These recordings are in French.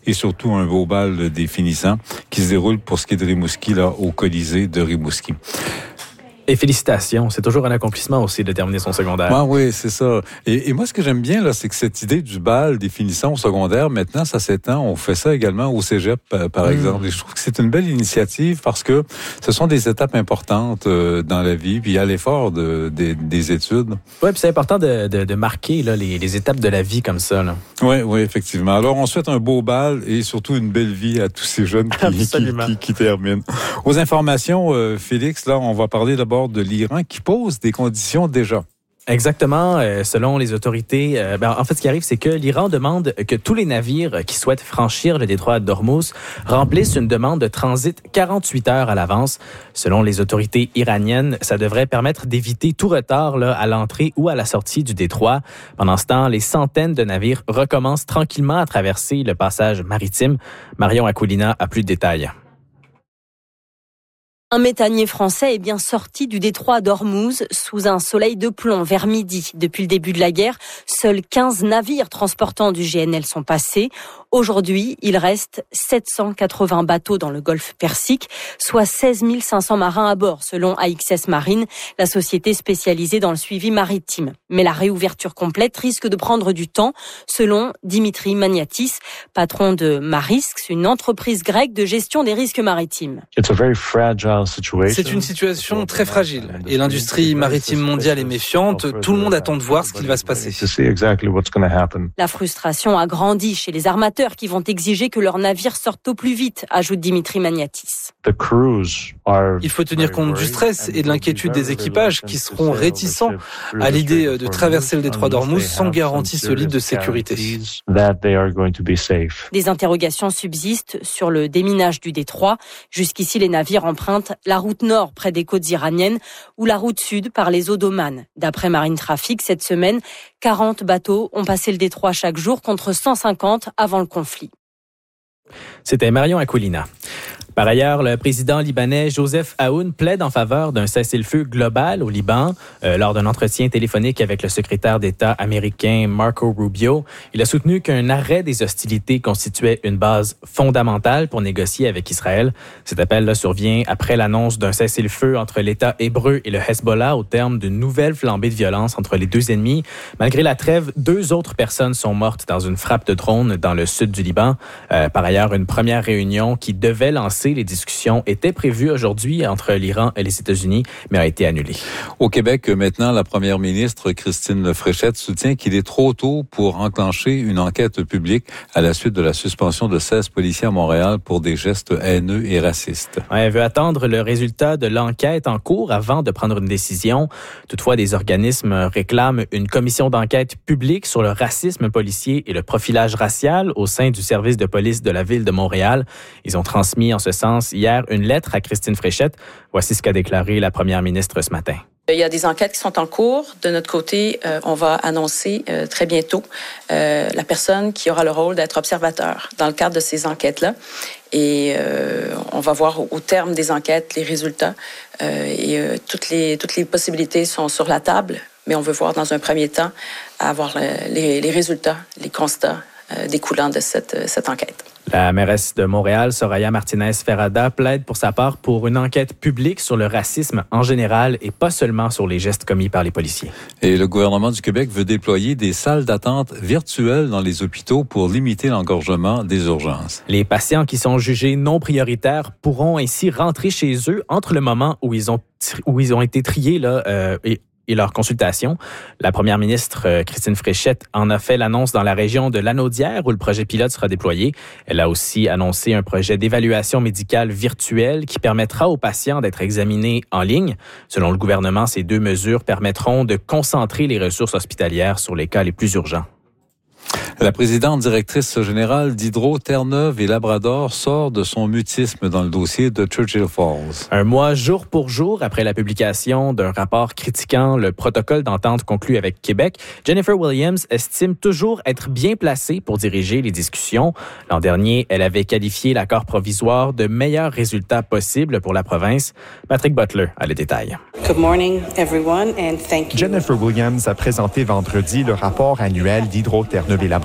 et surtout un beau bal définissant qui se déroule pour ce qui est de Rimouski, là, au Colisée de Rimouski. Et félicitations, c'est toujours un accomplissement aussi de terminer son secondaire. Ah oui, c'est ça. Et moi, ce que j'aime bien, là, c'est que cette idée du bal définissant au secondaire, maintenant, ça s'étend. On fait ça également au cégep, par exemple. Et je trouve que c'est une belle initiative parce que ce sont des étapes importantes dans la vie, puis il y a l'effort des études. Oui, puis c'est important de marquer là, les étapes de la vie comme ça. Oui, effectivement. Alors, on souhaite un beau bal et surtout une belle vie à tous ces jeunes qui terminent. Aux informations, Félix, là, on va parler d'abord de l'Iran qui pose des conditions déjà. Exactement. Selon les autorités, en fait, ce qui arrive, c'est que l'Iran demande que tous les navires qui souhaitent franchir le détroit d'Ormuz remplissent une demande de transit 48 heures à l'avance. Selon les autorités iraniennes, ça devrait permettre d'éviter tout retard là, à l'entrée ou à la sortie du détroit. Pendant ce temps, les centaines de navires recommencent tranquillement à traverser le passage maritime. Marion Akoulina a plus de détails. Un méthanier français est bien sorti du détroit d'Ormuz sous un soleil de plomb vers midi. Depuis le début de la guerre, seuls 15 navires transportant du GNL sont passés. Aujourd'hui, il reste 780 bateaux dans le golfe Persique, soit 16 500 marins à bord, selon AXS Marine, la société spécialisée dans le suivi maritime. Mais la réouverture complète risque de prendre du temps, selon Dimitri Magnatis, patron de Marisks, une entreprise grecque de gestion des risques maritimes. C'est une situation très fragile et l'industrie maritime mondiale est méfiante. Tout le monde attend de voir ce qu'il va se passer. La frustration a grandi chez les armateurs qui vont exiger que leurs navires sortent au plus vite, ajoute Dimitri Magnatis. Il faut tenir compte du stress et de l'inquiétude des équipages qui seront réticents à l'idée de traverser le détroit d'Ormuz sans garantie solide de sécurité. Des interrogations subsistent sur le déminage du détroit. Jusqu'ici, les navires empruntent la route nord près des côtes iraniennes ou la route sud par les eaux d'Oman. D'après Marine Traffic, cette semaine, 40 bateaux ont passé le détroit chaque jour contre 150 avant le conflit. C'était Marion Akoulina. Par ailleurs, le président libanais Joseph Aoun plaide en faveur d'un cessez-le-feu global au Liban. Lors d'un entretien téléphonique avec le secrétaire d'État américain Marco Rubio, il a soutenu qu'un arrêt des hostilités constituait une base fondamentale pour négocier avec Israël. Cet appel-là survient après l'annonce d'un cessez-le-feu entre l'État hébreu et le Hezbollah au terme d'une nouvelle flambée de violence entre les deux ennemis. Malgré la trêve, 2 autres personnes sont mortes dans une frappe de drone dans le sud du Liban. Par ailleurs, une première réunion qui devait lancer les discussions était prévue aujourd'hui entre l'Iran et les États-Unis, mais a été annulée. Au Québec, maintenant, la première ministre Christine Fréchette soutient qu'il est trop tôt pour enclencher une enquête publique à la suite de la suspension de 16 policiers à Montréal pour des gestes haineux et racistes. Elle veut attendre le résultat de l'enquête en cours avant de prendre une décision. Toutefois, des organismes réclament une commission d'enquête publique sur le racisme policier et le profilage racial au sein du service de police de la ville de Montréal. Ils ont transmis en ce sens hier une lettre à Christine Fréchette. Voici ce qu'a déclaré la première ministre ce matin. Il y a des enquêtes qui sont en cours. De notre côté, on va annoncer très bientôt la personne qui aura le rôle d'être observateur dans le cadre de ces enquêtes-là. Et on va voir au terme des enquêtes les résultats. Toutes les possibilités sont sur la table, mais on veut voir dans un premier temps avoir les résultats, les constats découlant de cette enquête. La mairesse de Montréal, Soraya Martinez-Ferrada, plaide pour sa part pour une enquête publique sur le racisme en général et pas seulement sur les gestes commis par les policiers. Et le gouvernement du Québec veut déployer des salles d'attente virtuelles dans les hôpitaux pour limiter l'engorgement des urgences. Les patients qui sont jugés non prioritaires pourront ainsi rentrer chez eux entre le moment où ils ont été triés et leur consultation. La première ministre Christine Fréchette en a fait l'annonce dans la région de Lanaudière où le projet pilote sera déployé. Elle a aussi annoncé un projet d'évaluation médicale virtuelle qui permettra aux patients d'être examinés en ligne. Selon le gouvernement, ces 2 mesures permettront de concentrer les ressources hospitalières sur les cas les plus urgents. La présidente directrice générale d'Hydro Terre-Neuve et Labrador sort de son mutisme dans le dossier de Churchill Falls. Un mois jour pour jour après la publication d'un rapport critiquant le protocole d'entente conclu avec Québec, Jennifer Williams estime toujours être bien placée pour diriger les discussions. L'an dernier, elle avait qualifié l'accord provisoire de meilleur résultat possible pour la province. Patrick Butler a les détails. Good morning, everyone, and thank you. Jennifer Williams a présenté vendredi le rapport annuel d'Hydro Terre-Neuve et Labrador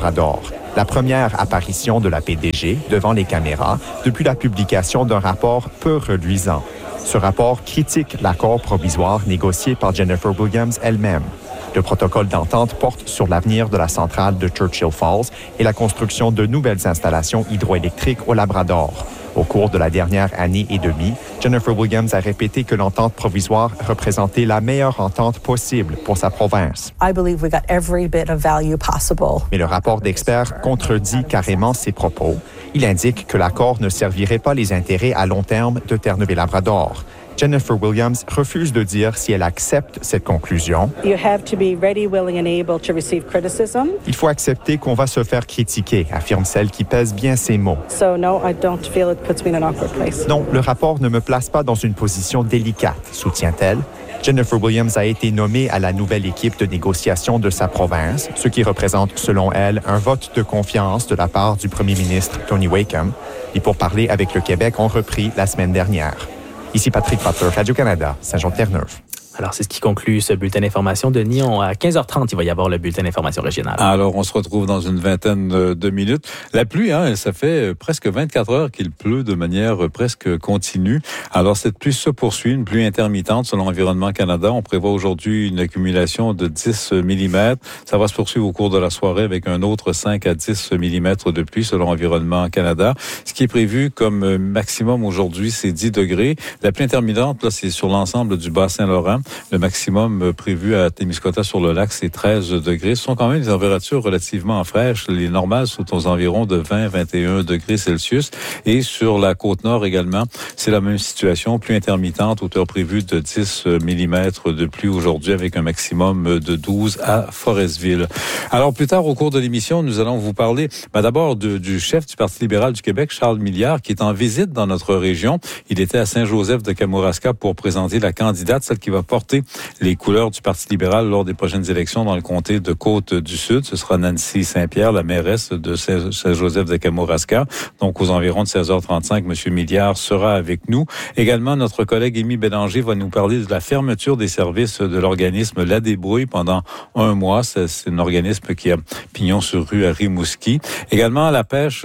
Labrador. La première apparition de la PDG devant les caméras depuis la publication d'un rapport peu reluisant. Ce rapport critique l'accord provisoire négocié par Jennifer Williams elle-même. Le protocole d'entente porte sur l'avenir de la centrale de Churchill Falls et la construction de nouvelles installations hydroélectriques au Labrador. Au cours de la dernière année et demie, Jennifer Williams a répété que l'entente provisoire représentait la meilleure entente possible pour sa province. I believe we got every bit of value possible. Mais le rapport d'experts contredit carrément ces propos. Il indique que l'accord ne servirait pas les intérêts à long terme de Terre-Neuve-et-Labrador. Jennifer Williams refuse de dire si elle accepte cette conclusion. You have to be ready, willing and able to receive criticism. Il faut accepter qu'on va se faire critiquer, affirme celle qui pèse bien ses mots. So no, I don't feel it puts me in an awkward place. Non, le rapport ne me place pas dans une position délicate, soutient-elle. Jennifer Williams a été nommée à la nouvelle équipe de négociation de sa province, ce qui représente, selon elle, un vote de confiance de la part du premier ministre Tony Wakeham. Les pourparlers avec le Québec ont repris la semaine dernière. Ici Patrick Butler, Radio-Canada, Saint-Jean-de-Terre-Neuve. Alors, c'est ce qui conclut ce bulletin d'information. Denis, à 15h30, il va y avoir le bulletin d'information régionale. Alors, on se retrouve dans une vingtaine de minutes. La pluie, ça fait presque 24 heures qu'il pleut de manière presque continue. Alors, cette pluie se poursuit, une pluie intermittente selon Environnement Canada. On prévoit aujourd'hui une accumulation de 10 mm. Ça va se poursuivre au cours de la soirée avec un autre 5 à 10 mm de pluie selon Environnement Canada. Ce qui est prévu comme maximum aujourd'hui, c'est 10 degrés. La pluie intermittente, là, c'est sur l'ensemble du Bas-Saint-Laurent. Le maximum prévu à Témiscouata sur le lac, c'est 13 degrés. Ce sont quand même des températures relativement fraîches. Les normales sont aux environs de 20-21 degrés Celsius. Et sur la Côte-Nord également, c'est la même situation. Pluie intermittente, hauteur prévue de 10 mm de pluie aujourd'hui avec un maximum de 12 à Forestville. Alors plus tard au cours de l'émission, nous allons vous parler d'abord du chef du Parti libéral du Québec, Charles Milliard, qui est en visite dans notre région. Il était à Saint-Joseph de Kamouraska pour présenter la candidate, celle qui va porter les couleurs du Parti libéral lors des prochaines élections dans le comté de Côte-du-Sud. Ce sera Nancy Saint-Pierre, la mairesse de Saint-Joseph de Kamouraska. Donc, aux environs de 16h35, M. Milliard sera avec nous. Également, notre collègue Émy Bélanger va nous parler de la fermeture des services de l'organisme La Débrouille pendant un mois. C'est un organisme qui a pignon sur rue à Rimouski. Également, la pêche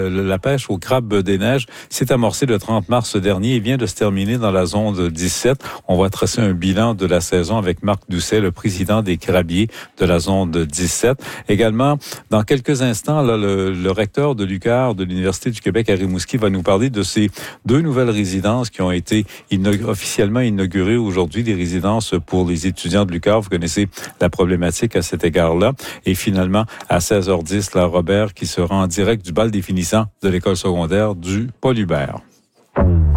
au crabe des neiges s'est amorcée le 30 mars dernier et vient de se terminer dans la zone 17. On va tracer un bilan de la saison avec Marc Doucet, le président des crabiers de la zone 17. Également, dans quelques instants, là, le recteur de l'UQAR de l'Université du Québec à Rimouski va nous parler de ces 2 nouvelles résidences qui ont été officiellement inaugurées aujourd'hui, des résidences pour les étudiants de l'UQAR. Vous connaissez la problématique à cet égard-là. Et finalement, à 16h10, là, Robert qui sera en direct du bal des finissants de l'école secondaire du Paul Hubert.